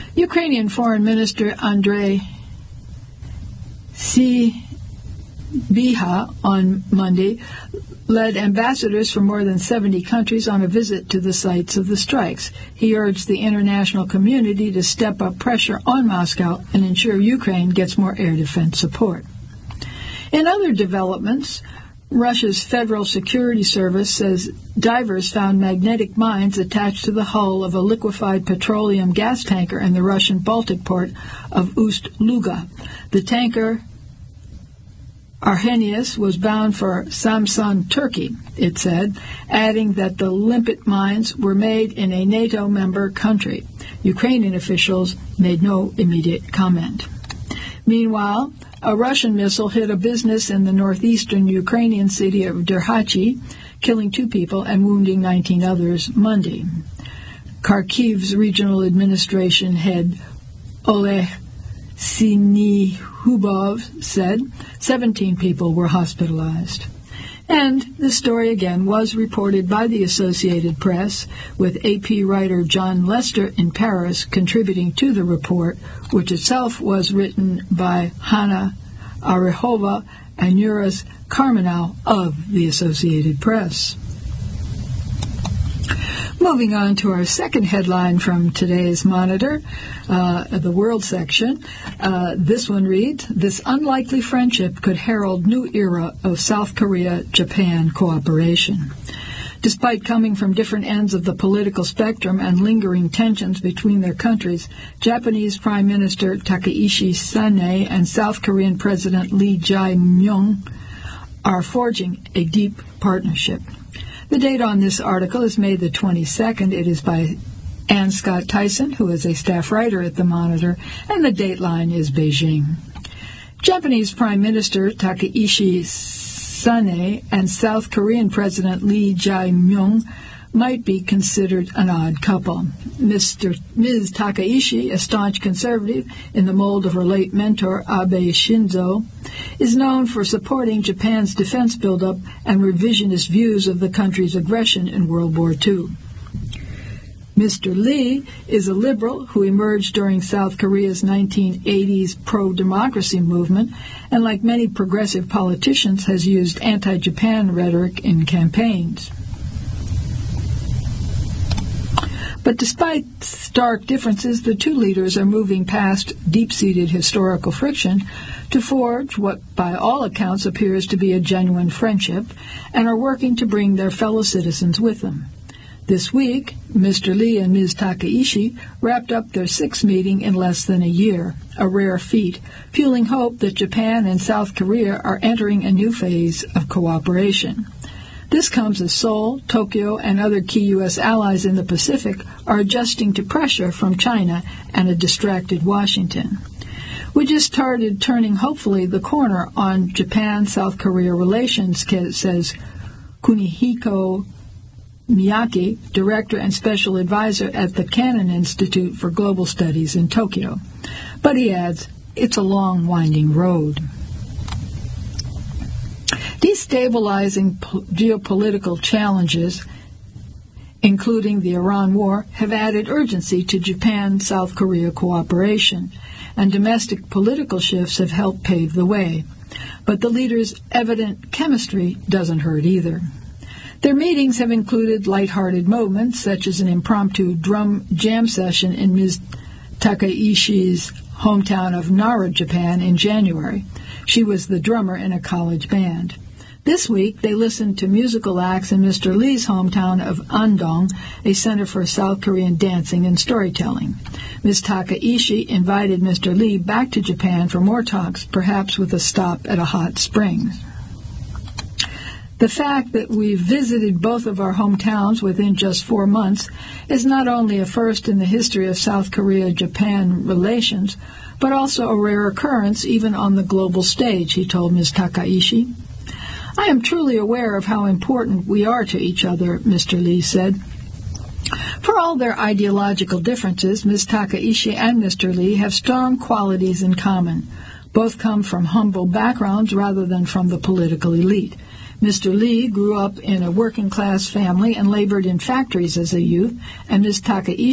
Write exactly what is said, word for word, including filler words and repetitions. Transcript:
Ukrainian Foreign Minister Andrei Sybiha on Monday led ambassadors from more than seventy countries on a visit to the sites of the strikes. He urged the international community to step up pressure on Moscow and ensure Ukraine gets more air defense support. In other developments, Russia's Federal Security Service says divers found magnetic mines attached to the hull of a liquefied petroleum gas tanker in the Russian Baltic port of Ust-Luga. The tanker Arrhenius was bound for Samsun, Turkey, it said, adding that the limpet mines were made in a NATO member country. Ukrainian officials made no immediate comment. Meanwhile, a Russian missile hit a business in the northeastern Ukrainian city of Derhachi, killing two people and wounding nineteen others Monday. Kharkiv's regional administration head Oleg Sinihubov said seventeen people were hospitalized. And this story again was reported by the Associated Press, with A P writer John Lester in Paris contributing to the report, which itself was written by Hanna Arehova and Yuris Karmanow of the Associated Press. Moving on to our second headline from today's Monitor, uh, the World section. Uh, this one reads, "This unlikely friendship could herald new era of South Korea-Japan cooperation." Despite coming from different ends of the political spectrum and lingering tensions between their countries, Japanese Prime Minister Takaichi Sanae and South Korean President Lee Jae-myung are forging a deep partnership. The date on this article is May the twenty-second. It is by Ann Scott Tyson, who is a staff writer at the Monitor, and the dateline is Beijing. Japanese Prime Minister Takaichi Sanae and South Korean President Lee Jae-myung might be considered an odd couple. Mister Miz Takaichi, a staunch conservative in the mold of her late mentor Abe Shinzo, is known for supporting Japan's defense buildup and revisionist views of the country's aggression in World War Two. Mister Lee is a liberal who emerged during South Korea's nineteen eighties pro-democracy movement and, like many progressive politicians, has used anti-Japan rhetoric in campaigns. But despite stark differences, the two leaders are moving past deep-seated historical friction to forge what, by all accounts, appears to be a genuine friendship, and are working to bring their fellow citizens with them. This week, Mister Lee and Miz Takaichi wrapped up their sixth meeting in less than a year, a rare feat, fueling hope that Japan and South Korea are entering a new phase of cooperation. This comes as Seoul, Tokyo, and other key U S allies in the Pacific are adjusting to pressure from China and a distracted Washington. We just started turning, hopefully, the corner on Japan-South Korea relations, says Kunihiko Miyake, Director and Special Advisor at the Cannon Institute for Global Studies in Tokyo. But he adds, it's a long, winding road. Destabilizing po- geopolitical challenges, including the Iran war, have added urgency to Japan-South Korea cooperation, and domestic political shifts have helped pave the way. But the leaders' evident chemistry doesn't hurt either. Their meetings have included lighthearted moments, such as an impromptu drum jam session in Miz Takaichi's hometown of Nara, Japan, in January. She was the drummer in a college band. This week, they listened to musical acts in Mister Lee's hometown of Andong, a center for South Korean dancing and storytelling. Miz Takaichi invited Mister Lee back to Japan for more talks, perhaps with a stop at a hot spring. The fact that we've visited both of our hometowns within just four months is not only a first in the history of South Korea-Japan relations, but also a rare occurrence even on the global stage, he told Miz Takaichi. I am truly aware of how important we are to each other, Mister Lee said. For all their ideological differences, Miz Takaichi and Mister Lee have strong qualities in common. Both come from humble backgrounds rather than from the political elite. Mister Lee grew up in a working-class family and labored in factories as a youth, and Miz Takaichi